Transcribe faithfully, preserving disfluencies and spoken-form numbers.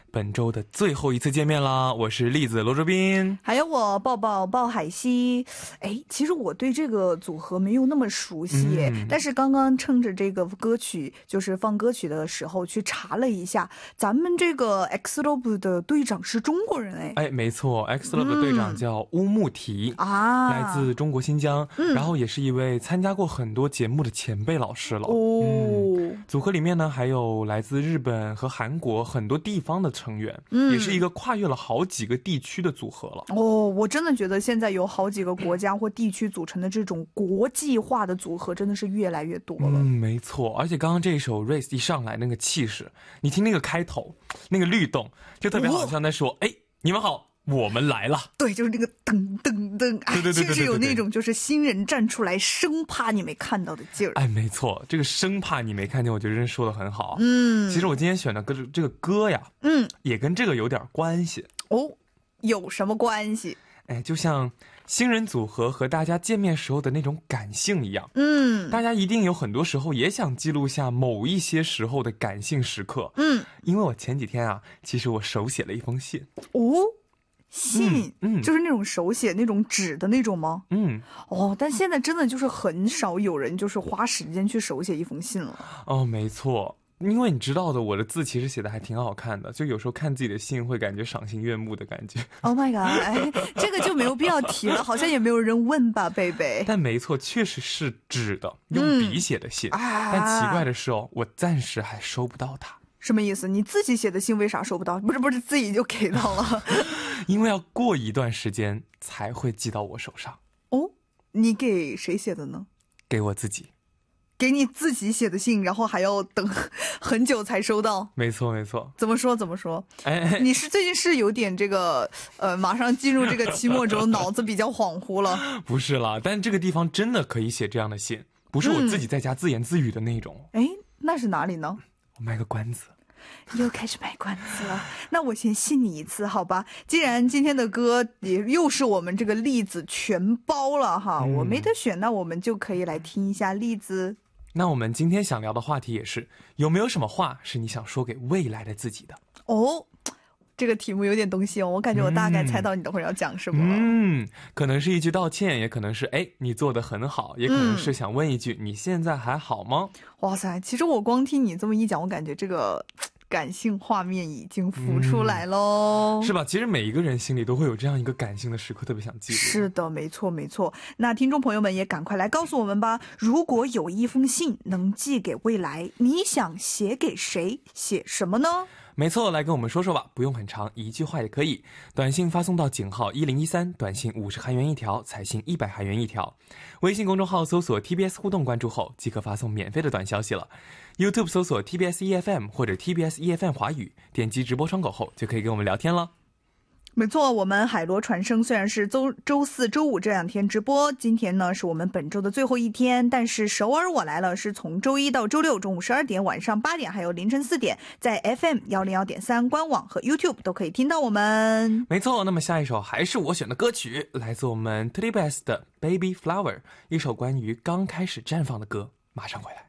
本周的最后一次见面啦，我是栗子罗卓斌， 还有我抱抱鲍海西。哎，其实我对这个组合没有那么熟悉、嗯、但是刚刚趁着这个歌曲就是放歌曲的时候去查了一下，咱们这个 X L O B 的队长是中国人。哎哎，没错， X L O B 的队长叫乌木提、嗯、啊，来自中国新疆、嗯、然后也是一位参加过很多节目的前辈老师了哦、嗯。组合里面呢还有来自日本和韩国很多地方的成员、嗯、也是一个跨越了好几个地区的组合了哦。我真的觉得现在有好几个国家或地区组成的这种国际化的组合真的是越来越多了。 嗯，没错，而且刚刚这一首 Race 一上来那个气势，你听那个开头那个律动就特别好像在说哎、哦，你们好，我们来了。 对，就是那个噔噔噔，哎，就是有那种就是新人站出来生怕你没看到的劲儿。 哎，没错，这个生怕你没看见，我觉得真说的很好。嗯，其实我今天选的歌这个歌呀，嗯，也跟这个有点关系。 哦，有什么关系？ 哎，就像新人组合和大家见面时候的那种感性一样，嗯，大家一定有很多时候也想记录下某一些时候的感性时刻，嗯，因为我前几天啊，其实我手写了一封信。 哦，信，嗯，嗯就是那种手写那种纸的那种吗？嗯，哦，但现在真的就是很少有人就是花时间去手写一封信了。 哦，没错。因为你知道的，我的字其实写的还挺好看的，就有时候看自己的信会感觉赏心悦目的感觉。 Oh my god， 哎，这个就没有必要提了，好像也没有人问吧，贝贝。 但没错，确实是纸的，用笔写的信、嗯啊。但奇怪的是哦，我暂时还收不到它。 什么意思？你自己写的信为啥收不到？不是不是，自己就给到了。 因为要过一段时间才会寄到我手上。 哦，你给谁写的呢？ 给我自己。 给你自己写的信，然后还要等很久才收到。 没错没错。 怎么说怎么说？哎，你是最近是有点这个呃，马上进入这个期末周，脑子比较恍惚了。 不是啦，但这个地方真的可以写这样的信，不是我自己在家自言自语的那种。 哎、嗯，那是哪里呢？ 我卖个关子。 又开始卖关子了，那我先信你一次好吧。既然今天的歌也又是我们这个栗子全包了哈、嗯，我没得选，那我们就可以来听一下栗子。 那我们今天想聊的话题也是，有没有什么话是你想说给未来的自己的？ 哦，这个题目有点东西哦，我感觉我大概猜到你等会儿要讲什么。 嗯，可能是一句道歉，也可能是哎你做得很好，也可能是想问一句、嗯、你现在还好吗？ 哇塞，其实我光听你这么一讲，我感觉这个感性画面已经浮出来咯、嗯、 是吧？其实每一个人心里都会有这样一个感性的时刻，特别想记录。 是的，没错没错。那听众朋友们也赶快来告诉我们吧，如果有一封信能寄给未来，你想写给谁，写什么呢？ 没错，来跟我们说说吧，不用很长，一句话也可以。短信发送到井号一零一三，短信五十韩元一条，彩信一百韩元一条。微信公众号搜索 T B S 互动，关注后即可发送免费的短消息了。YouTube 搜索 T B S E F M 或者 T B S E F M 华语，点击直播窗口后就可以跟我们聊天了。 没错，我们海螺传声虽然是周周四周五这两天直播，今天呢是我们本周的最后一天，但是首尔我来了是从周一到周六中午十二点、晚上八点还有凌晨四点，在 F M 一零一点三 官网和 YouTube 都可以听到我们。 没错，那么下一首还是我选的歌曲，来自我们 T B S 的 Baby Flower， 一首关于刚开始绽放的歌，马上回来。